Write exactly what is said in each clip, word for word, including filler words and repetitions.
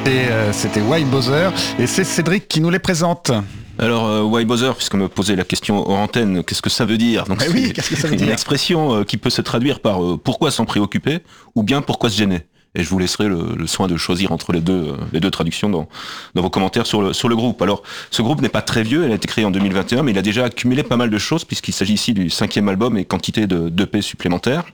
Et euh, c'était Why Bother, et c'est Cédric qui nous les présente. Alors, euh, Why Bother, puisqu'on me posait la question hors antenne, qu'est-ce que ça veut dire? Donc, oui, qu'est-ce que ça veut une dire expression euh, qui peut se traduire par euh, pourquoi s'en préoccuper, ou bien pourquoi se gêner. Et je vous laisserai le, le soin de choisir entre les deux, euh, les deux traductions dans, dans vos commentaires sur le, sur le groupe. Alors, ce groupe n'est pas très vieux, il a été créé en deux mille vingt et un, mais il a déjà accumulé pas mal de choses, puisqu'il s'agit ici du cinquième album et quantité de d'E P supplémentaires.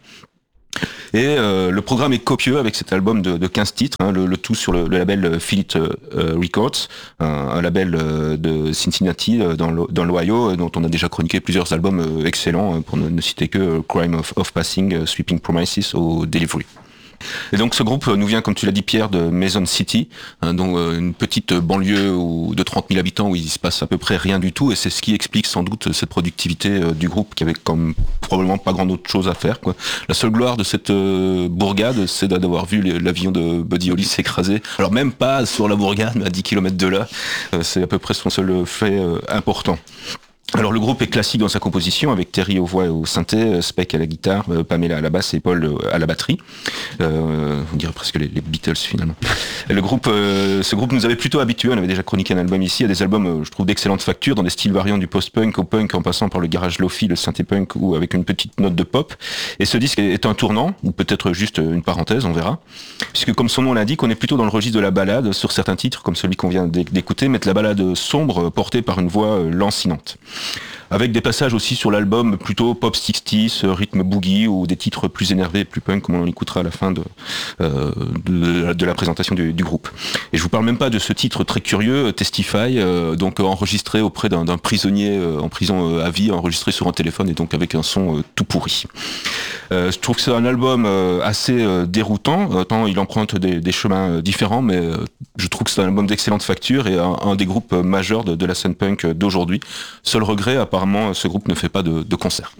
Et euh, le programme est copieux avec cet album de, de quinze titres, hein, le, le tout sur le, le label Philips euh, Records, un, un label euh, de Cincinnati euh, dans, dans l'Ohio, euh, dont on a déjà chroniqué plusieurs albums euh, excellents, euh, pour ne, ne citer que euh, Crime of, of Passing, euh, Sweeping Promises ou Delivery. Et donc ce groupe nous vient, comme tu l'as dit Pierre, de Mason City, hein, donc euh, une petite banlieue où, de trente mille habitants où il se passe à peu près rien du tout, et c'est ce qui explique sans doute cette productivité euh, du groupe qui avait comme probablement pas grand autre chose à faire, quoi. La seule gloire de cette euh, bourgade, c'est d'avoir vu l'avion de Buddy Holly s'écraser, alors même pas sur la bourgade, mais à dix kilomètres de là, euh, c'est à peu près son seul fait euh, important. Alors le groupe est classique dans sa composition, avec Terry aux voix et au synthé, Speck à la guitare, euh, Pamela à la basse et Paul euh, à la batterie. Euh, on dirait presque les, les Beatles finalement. Et le groupe, euh, ce groupe nous avait plutôt habitués, on avait déjà chroniqué un album ici, à des albums euh, je trouve d'excellente facture, dans des styles variants du post-punk au punk, en passant par le garage lofi, le synthé-punk ou avec une petite note de pop. Et ce disque est un tournant, ou peut-être juste une parenthèse, on verra. Puisque comme son nom l'indique, on est plutôt dans le registre de la balade, sur certains titres, comme celui qu'on vient d'écouter, mais de la balade sombre portée par une voix lancinante. Avec des passages aussi sur l'album plutôt pop soixante, rythme boogie, ou des titres plus énervés, plus punk, comme on écoutera à la fin de, euh, de, de la présentation du, du groupe. Et je vous parle même pas de ce titre très curieux, Testify, euh, donc enregistré auprès d'un, d'un prisonnier euh, en prison euh, à vie, enregistré sur un téléphone et donc avec un son euh, tout pourri. Euh, je trouve que c'est un album euh, assez euh, déroutant, euh, tant il emprunte des, des chemins euh, différents, mais euh, je trouve que c'est un album d'excellente facture et un, un des groupes euh, majeurs de, de la scène punk d'aujourd'hui. Seul regret, apparemment, ce groupe ne fait pas de, de concert.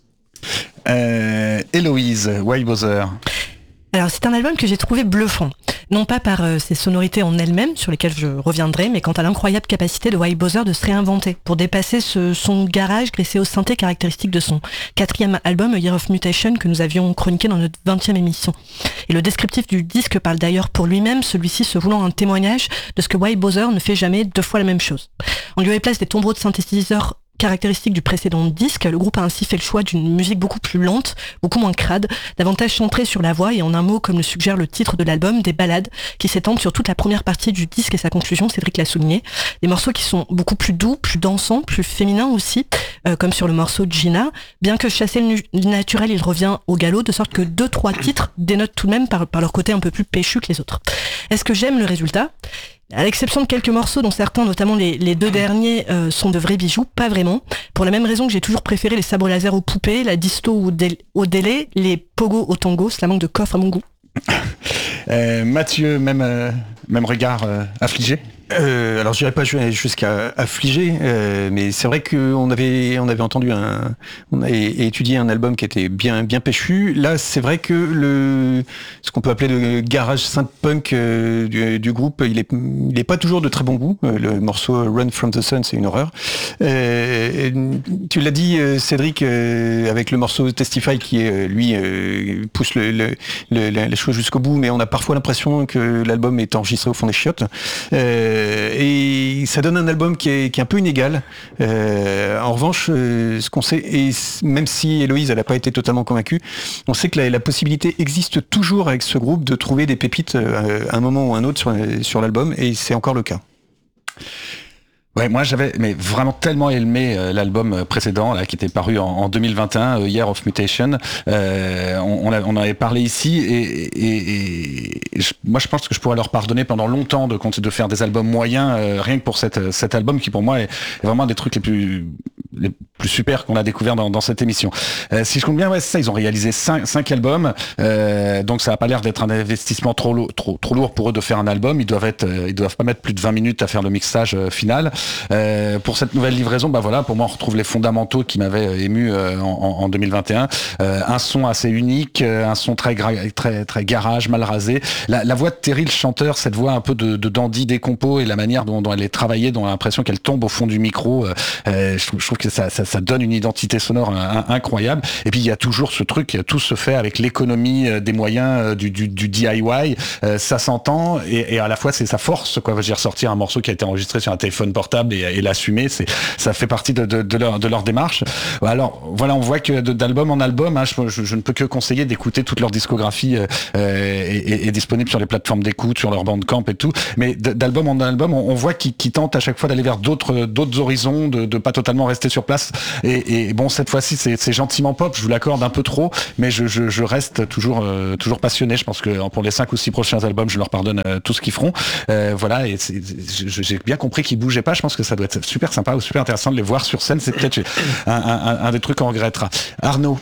Euh, Héloïse, Why Bother? Alors c'est un album que j'ai trouvé bluffant, non pas par euh, ses sonorités en elles-mêmes, sur lesquelles je reviendrai, mais quant à l'incroyable capacité de Why Bother de se réinventer, pour dépasser ce son garage graissé au synthé caractéristique de son quatrième album, A Year of Mutation, que nous avions chroniqué dans notre vingtième émission. Et le descriptif du disque parle d'ailleurs pour lui-même, celui-ci se voulant un témoignage de ce que Why Bother ne fait jamais deux fois la même chose. En lieu et place des tombereaux de synthétiseurs caractéristique du précédent disque, le groupe a ainsi fait le choix d'une musique beaucoup plus lente, beaucoup moins crade, davantage centrée sur la voix et en un mot, comme le suggère le titre de l'album, des ballades qui s'étendent sur toute la première partie du disque et sa conclusion, Cédric l'a souligné. Des morceaux qui sont beaucoup plus doux, plus dansants, plus féminins aussi, euh, comme sur le morceau Gina. Bien que chassé le naturel, il revient au galop, de sorte que deux, trois titres dénotent tout de même par, par leur côté un peu plus péchu que les autres. Est-ce que j'aime le résultat ? À l'exception de quelques morceaux dont certains, notamment les, les deux derniers, euh, sont de vrais bijoux, pas vraiment. Pour la même raison que j'ai toujours préféré les sabres laser aux poupées, la disto au, dé- au délai, les pogos au tango, cela manque de coffre à mon goût. euh, Mathieu, même, euh, même regard euh, affligé? Euh, alors je dirais pas jusqu'à affliger, euh, mais c'est vrai qu'on avait on avait entendu un, on a étudié un album qui était bien bien péchu. Là, c'est vrai que le ce qu'on peut appeler le garage synth punk euh, du, du groupe, il est il est pas toujours de très bon goût. Euh, le morceau Run from the Sun, c'est une horreur. Euh, tu l'as dit, Cédric, euh, avec le morceau Testify qui est lui euh, pousse le, le, le, la chose jusqu'au bout, mais on a parfois l'impression que l'album est enregistré au fond des chiottes. Euh, et ça donne un album qui est, qui est un peu inégal. Euh, en revanche, euh, ce qu'on sait, et même si Héloïse elle n'a pas été totalement convaincue, on sait que la, la possibilité existe toujours avec ce groupe de trouver des pépites euh, à un moment ou à un autre sur, sur l'album, et c'est encore le cas. Ouais, moi j'avais mais vraiment tellement aimé euh, l'album précédent là qui était paru en, en deux mille vingt et un, euh, Year of Mutation. Euh, on, on, a, on en avait parlé ici et, et, et je, moi je pense que je pourrais leur pardonner pendant longtemps de de faire des albums moyens, euh, rien que pour cette, cet album qui pour moi est, est vraiment des trucs les plus les plus super qu'on a découvert dans, dans cette émission. Euh, si je compte bien, ouais, c'est ça, ils ont réalisé cinq, cinq albums, euh, donc ça n'a pas l'air d'être un investissement trop, lo- trop, trop lourd pour eux de faire un album. Ils doivent être, ils doivent pas mettre plus de vingt minutes à faire le mixage euh, final. Euh, pour cette nouvelle livraison, bah voilà, pour moi on retrouve les fondamentaux qui m'avaient ému euh, en, en deux mille vingt et un. Euh, un son assez unique, euh, un son très, gra- très, très garage, mal rasé. La, la voix de Terry, le chanteur, cette voix un peu de, de dandy décompo et la manière dont, dont elle est travaillée, dont on a l'impression qu'elle tombe au fond du micro, euh, je trouve, je trouve que ça, ça, ça donne une identité sonore un, un, incroyable. Et puis il y a toujours ce truc, tout se fait avec l'économie des moyens du, du, du D I Y. Euh, ça s'entend et, et à la fois c'est sa force, quoi. Je veux dire, sortir un morceau qui a été enregistré sur un téléphone portable et, et l'assumer, c'est, ça fait partie de, de, de, leur, de leur démarche. Alors voilà, on voit que de, d'album en album, hein, je, je, je ne peux que conseiller d'écouter toute leur discographie euh, est, est disponible sur les plateformes d'écoute, sur leur Bandcamp et tout. Mais d'album en album, on, on voit qu'ils, qu'ils tentent à chaque fois d'aller vers d'autres, d'autres horizons, de, de pas totalement rester sur place. Et, et bon, cette fois-ci, c'est, c'est gentiment pop. Je vous l'accorde un peu trop, mais je, je, je reste toujours, euh, toujours passionné. Je pense que pour les cinq ou six prochains albums, je leur pardonne euh, tout ce qu'ils feront. Euh, voilà. Et c'est, c'est, j'ai bien compris qu'ils bougeaient pas. Je pense que ça doit être super sympa ou super intéressant de les voir sur scène. C'est peut-être un, un, un des trucs qu'on regrettera. Arnaud.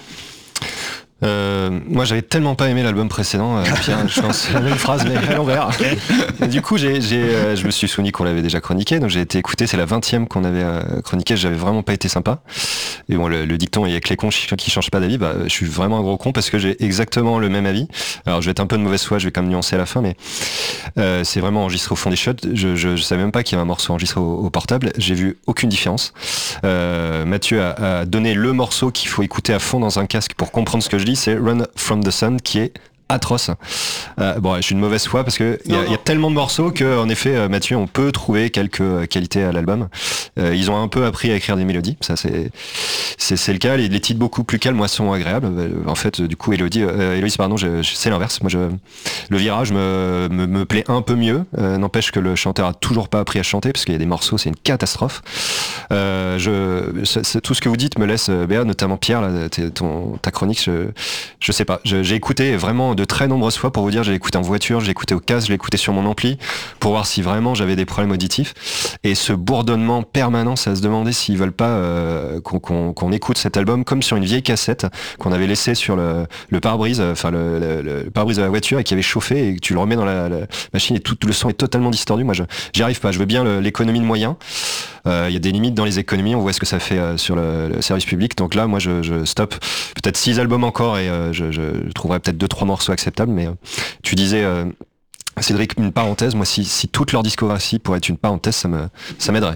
Euh, moi, j'avais tellement pas aimé l'album précédent, euh, Pierre, je pense la même phrase, mais à l'envers. Et du coup, j'ai, j'ai, euh, je me suis souvenu qu'on l'avait déjà chroniqué, donc j'ai été écouté. C'est la vingtième qu'on avait euh, chroniqué. J'avais vraiment pas été sympa. Et bon, le, le dicton, il y a que les cons qui changent pas d'avis. Bah, je suis vraiment un gros con parce que j'ai exactement le même avis. Alors, je vais être un peu de mauvaise foi, je vais quand même nuancer à la fin, mais euh, c'est vraiment enregistré au fond des shots. Je, je, je savais même pas qu'il y avait un morceau enregistré au, au portable. J'ai vu aucune différence. Euh, Mathieu a, a donné le morceau qu'il faut écouter à fond dans un casque pour comprendre ce que je dis. C'est Run From the Sun, qui est atroce. Euh, bon, je suis une mauvaise foi parce que il y, y a tellement de morceaux que, en effet, Mathieu, on peut trouver quelques qualités à l'album. Euh, ils ont un peu appris à écrire des mélodies, ça c'est c'est, c'est le cas. Les, les titres beaucoup plus calmes, moi, sont agréables. En fait, du coup, Élodie, euh, Héloïse, pardon, je, je, c'est l'inverse. Moi, je, le virage me, me, me plaît un peu mieux. Euh, n'empêche que le chanteur a toujours pas appris à chanter parce qu'il y a des morceaux, c'est une catastrophe. Euh, je, c'est, c'est, tout ce que vous dites me laisse, Béa, notamment Pierre, là, ton, ta chronique, je, je sais pas. Je, j'ai écouté vraiment de très nombreuses fois, pour vous dire, j'ai écouté en voiture, j'ai écouté au casque, j'ai écouté sur mon ampli pour voir si vraiment j'avais des problèmes auditifs. Et ce bourdonnement permanent, ça se demandait s'ils veulent pas euh, qu'on, qu'on, qu'on écoute cet album comme sur une vieille cassette qu'on avait laissée sur le, le pare-brise, enfin le, le, le pare-brise de la voiture et qui avait chauffé et que tu le remets dans la, la machine et tout, tout le son est totalement distordu. Moi, je, j'y arrive pas. Je veux bien le, l'économie de moyens. Il euh, y a des limites dans les économies. On voit ce que ça fait euh, sur le, le service public. Donc là, moi, je, je stoppe. Peut-être six albums encore et euh, je, je trouverai peut-être deux, trois morceaux acceptables. Mais euh, tu disais, euh, Cédric, une parenthèse. Moi, si, si toute leur discographie pourrait être une parenthèse, ça me, ça m'aiderait.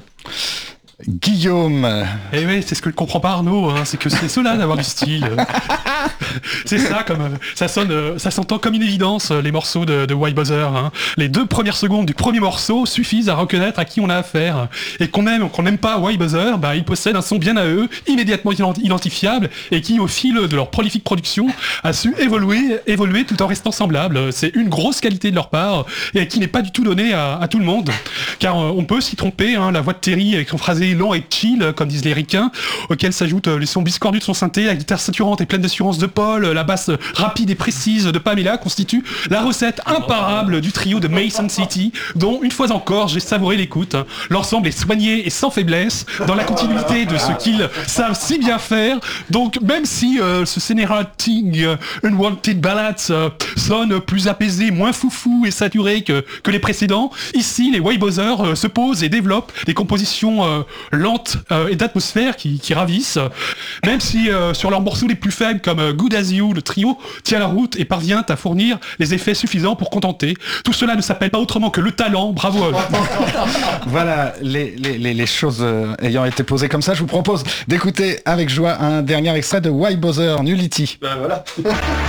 Guillaume. Eh oui, c'est ce que ne comprend pas Arnaud, hein, c'est que c'est cela d'avoir du style. C'est ça, comme ça sonne, ça s'entend comme une évidence les morceaux de, de White Buzzer. Hein. Les deux premières secondes du premier morceau suffisent à reconnaître à qui on a affaire. Et qu'on aime ou qu'on n'aime pas White Buzzer, bah ils possèdent un son bien à eux, immédiatement identifiable et qui, au fil de leur prolifique production, a su évoluer, évoluer tout en restant semblable. C'est une grosse qualité de leur part et qui n'est pas du tout donnée à, à tout le monde, car euh, on peut s'y tromper. Hein, la voix de Terry avec son phrasé long et chill, comme disent les ricains, auquel s'ajoutent les sons biscordus de son synthé, la guitare saturante et pleine d'assurance de Paul, la basse rapide et précise de Pamela constitue la recette imparable du trio de Mason City, dont une fois encore j'ai savouré l'écoute. L'ensemble est soigné et sans faiblesse, dans la continuité de ce qu'ils savent si bien faire. Donc même si euh, ce Scénerating euh, Unwanted Ballads euh, sonne plus apaisé, moins foufou et saturé que, que les précédents, ici les White Buzzer euh, se posent et développent des compositions euh, lentes euh, et d'atmosphère qui, qui ravissent, même si euh, sur leurs morceaux les plus faibles comme euh, Good As You, le trio tient la route et parvient à fournir les effets suffisants pour contenter. Tout cela ne s'appelle pas autrement que le talent, bravo à eux. Voilà, les, les, les choses euh, ayant été posées comme ça, je vous propose d'écouter avec joie un dernier extrait de White Buzzer, Nullity. Ben voilà.